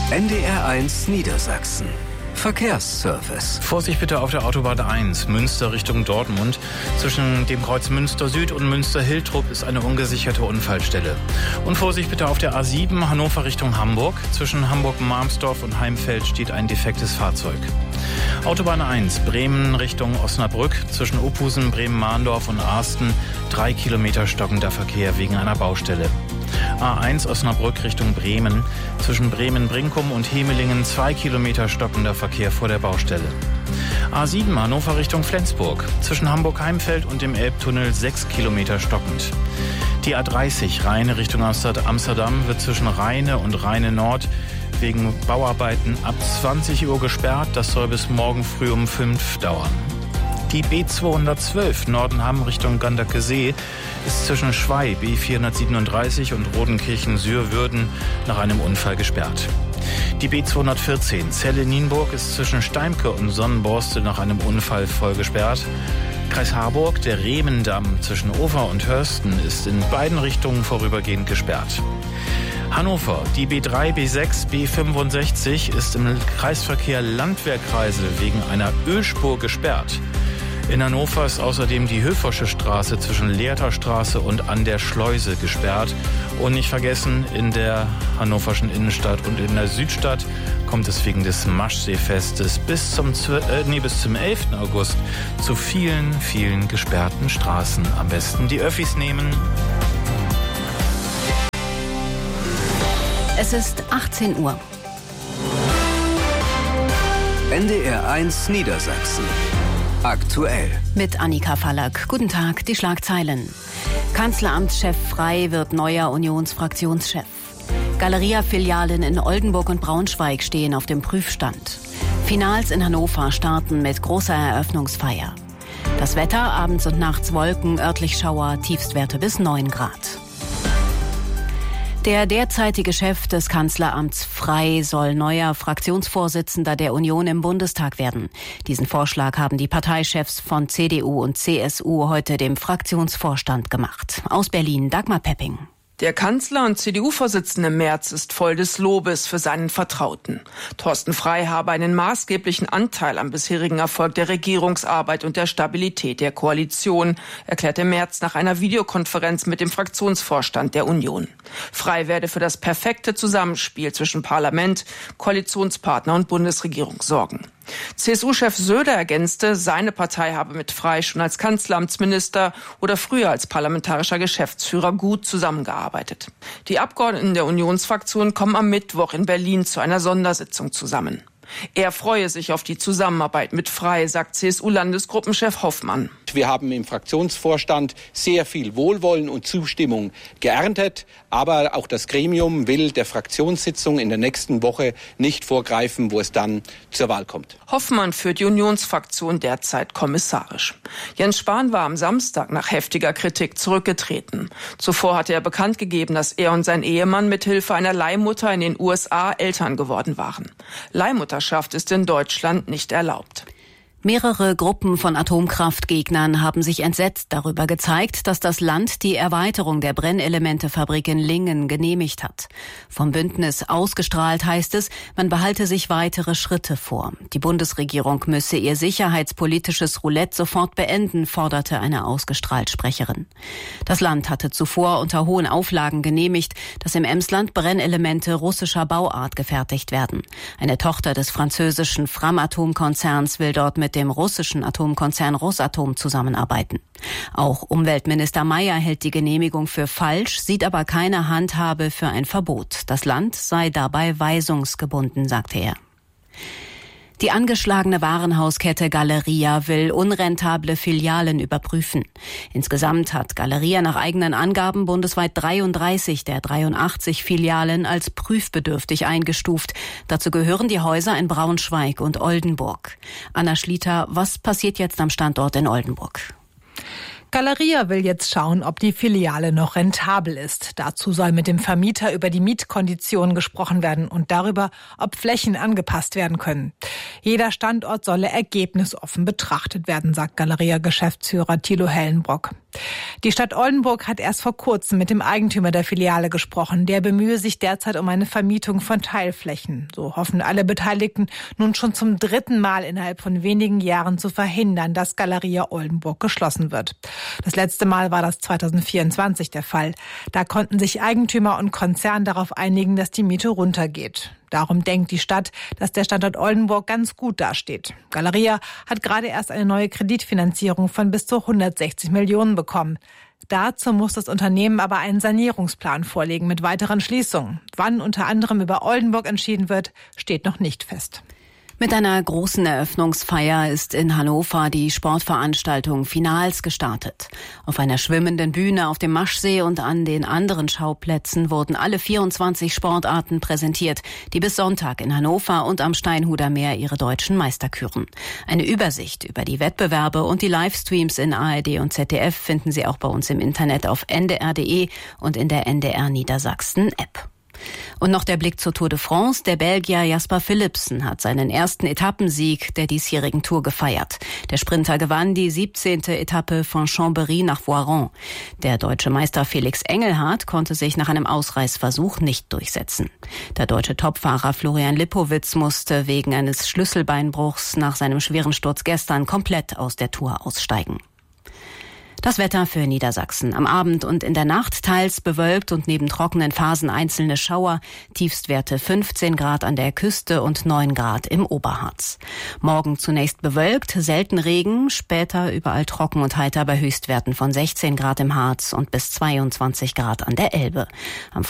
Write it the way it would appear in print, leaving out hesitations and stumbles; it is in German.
NDR1 Niedersachsen. Verkehrsservice. Vorsicht bitte auf der Autobahn 1, Münster Richtung Dortmund. Zwischen dem Kreuz Münster Süd und Münster Hiltrup ist eine ungesicherte Unfallstelle. Und Vorsicht bitte auf der A7, Hannover Richtung Hamburg. Zwischen Hamburg-Marmsdorf und Heimfeld steht ein defektes Fahrzeug. Autobahn 1, Bremen Richtung Osnabrück. Zwischen Opusen, Bremen-Mahndorf und Arsten 3 Kilometer stockender Verkehr wegen einer Baustelle. A1 Osnabrück Richtung Bremen. Zwischen Bremen-Brinkum und Hemelingen 2 Kilometer stockender Verkehr vor der Baustelle. A7 Hannover Richtung Flensburg. Zwischen Hamburg-Heimfeld und dem Elbtunnel 6 Kilometer stockend. Die A30 Rheine Richtung Amsterdam wird zwischen Rheine und Rheine Nord wegen Bauarbeiten ab 20 Uhr gesperrt. Das soll bis morgen früh um 5 dauern. Die B212 Nordenham Richtung Gandakesee ist zwischen Schwey B437 und Rodenkirchen-Sürwürden nach einem Unfall gesperrt. Die B214 Celle-Nienburg ist zwischen Steimke und Sonnenborste nach einem Unfall voll gesperrt. Kreis Harburg, der Rehmendamm zwischen Over und Hörsten ist in beiden Richtungen vorübergehend gesperrt. Hannover, die B3, B6, B65 ist im Kreisverkehr Landwehrkreisel wegen einer Ölspur gesperrt. In Hannover ist außerdem die Höfersche Straße zwischen Lehrter Straße und an der Schleuse gesperrt. Und nicht vergessen, in der hannoverschen Innenstadt und in der Südstadt kommt es wegen des Maschseefestes bis zum 11. August zu vielen, vielen gesperrten Straßen. Am besten die Öffis nehmen. Es ist 18 Uhr. NDR1 Niedersachsen. Aktuell. Mit Annika Fallack. Guten Tag, die Schlagzeilen. Kanzleramtschef Frey wird neuer Unionsfraktionschef. Galeria-Filialen in Oldenburg und Braunschweig stehen auf dem Prüfstand. Finals in Hannover starten mit großer Eröffnungsfeier. Das Wetter, abends und nachts Wolken, örtlich Schauer, Tiefstwerte bis 9 Grad. Der derzeitige Chef des Kanzleramts Frey soll neuer Fraktionsvorsitzender der Union im Bundestag werden. Diesen Vorschlag haben die Parteichefs von CDU und CSU heute dem Fraktionsvorstand gemacht. Aus Berlin, Dagmar Pepping. Der Kanzler und CDU-Vorsitzende Merz ist voll des Lobes für seinen Vertrauten. Thorsten Frey habe einen maßgeblichen Anteil am bisherigen Erfolg der Regierungsarbeit und der Stabilität der Koalition, erklärte Merz nach einer Videokonferenz mit dem Fraktionsvorstand der Union. Frey werde für das perfekte Zusammenspiel zwischen Parlament, Koalitionspartner und Bundesregierung sorgen. CSU-Chef Söder ergänzte, seine Partei habe mit Frey schon als Kanzleramtsminister oder früher als parlamentarischer Geschäftsführer gut zusammengearbeitet. Die Abgeordneten der Unionsfraktion kommen am Mittwoch in Berlin zu einer Sondersitzung zusammen. Er freue sich auf die Zusammenarbeit mit Frey, sagt CSU-Landesgruppenchef Hoffmann. Wir haben im Fraktionsvorstand sehr viel Wohlwollen und Zustimmung geerntet. Aber auch das Gremium will der Fraktionssitzung in der nächsten Woche nicht vorgreifen, wo es dann zur Wahl kommt. Hoffmann führt die Unionsfraktion derzeit kommissarisch. Jens Spahn war am Samstag nach heftiger Kritik zurückgetreten. Zuvor hatte er bekannt gegeben, dass er und sein Ehemann mithilfe einer Leihmutter in den USA Eltern geworden waren. Leihmutterschaft ist in Deutschland nicht erlaubt. Mehrere Gruppen von Atomkraftgegnern haben sich entsetzt darüber gezeigt, dass das Land die Erweiterung der Brennelementefabrik in Lingen genehmigt hat. Vom Bündnis ausgestrahlt heißt es, man behalte sich weitere Schritte vor. Die Bundesregierung müsse ihr sicherheitspolitisches Roulette sofort beenden, forderte eine ausgestrahlt Sprecherin. Das Land hatte zuvor unter hohen Auflagen genehmigt, dass im Emsland Brennelemente russischer Bauart gefertigt werden. Eine Tochter des französischen Framatome-Konzerns will dort mit dem russischen Atomkonzern Rosatom zusammenarbeiten. Auch Umweltminister Mayer hält die Genehmigung für falsch, sieht aber keine Handhabe für ein Verbot. Das Land sei dabei weisungsgebunden, sagte er. Die angeschlagene Warenhauskette Galeria will unrentable Filialen überprüfen. Insgesamt hat Galeria nach eigenen Angaben bundesweit 33 der 83 Filialen als prüfbedürftig eingestuft. Dazu gehören die Häuser in Braunschweig und Oldenburg. Anna Schlieter, was passiert jetzt am Standort in Oldenburg? Galeria will jetzt schauen, ob die Filiale noch rentabel ist. Dazu soll mit dem Vermieter über die Mietkonditionen gesprochen werden und darüber, ob Flächen angepasst werden können. Jeder Standort solle ergebnisoffen betrachtet werden, sagt Galeria-Geschäftsführer Thilo Hellenbrock. Die Stadt Oldenburg hat erst vor kurzem mit dem Eigentümer der Filiale gesprochen. Der bemühe sich derzeit um eine Vermietung von Teilflächen. So hoffen alle Beteiligten nun schon zum 3. Mal innerhalb von wenigen Jahren zu verhindern, dass Galeria Oldenburg geschlossen wird. Das letzte Mal war das 2024 der Fall. Da konnten sich Eigentümer und Konzern darauf einigen, dass die Miete runtergeht. Darum denkt die Stadt, dass der Standort Oldenburg ganz gut dasteht. Galeria hat gerade erst eine neue Kreditfinanzierung von bis zu 160 Millionen bekommen. Dazu muss das Unternehmen aber einen Sanierungsplan vorlegen mit weiteren Schließungen. Wann unter anderem über Oldenburg entschieden wird, steht noch nicht fest. Mit einer großen Eröffnungsfeier ist in Hannover die Sportveranstaltung Finals gestartet. Auf einer schwimmenden Bühne auf dem Maschsee und an den anderen Schauplätzen wurden alle 24 Sportarten präsentiert, die bis Sonntag in Hannover und am Steinhuder Meer ihre deutschen Meister küren. Eine Übersicht über die Wettbewerbe und die Livestreams in ARD und ZDF finden Sie auch bei uns im Internet auf ndr.de und in der NDR Niedersachsen App. Und noch der Blick zur Tour de France. Der Belgier Jasper Philipsen hat seinen ersten Etappensieg der diesjährigen Tour gefeiert. Der Sprinter gewann die 17. Etappe von Chambéry nach Voiron. Der deutsche Meister Felix Engelhardt konnte sich nach einem Ausreißversuch nicht durchsetzen. Der deutsche Topfahrer Florian Lipowitz musste wegen eines Schlüsselbeinbruchs nach seinem schweren Sturz gestern komplett aus der Tour aussteigen. Das Wetter für Niedersachsen. Am Abend und in der Nacht teils bewölkt und neben trockenen Phasen einzelne Schauer. Tiefstwerte 15 Grad an der Küste und 9 Grad im Oberharz. Morgen zunächst bewölkt, selten Regen, später überall trocken und heiter bei Höchstwerten von 16 Grad im Harz und bis 22 Grad an der Elbe. Am